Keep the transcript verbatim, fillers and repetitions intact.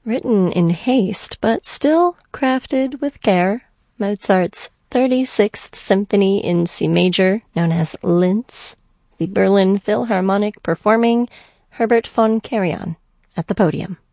Written in haste, but still crafted with care, Mozart's thirty-sixth Symphony in C major, known as Linz, the Berlin Philharmonic performing Herbert von Karajan at the podium.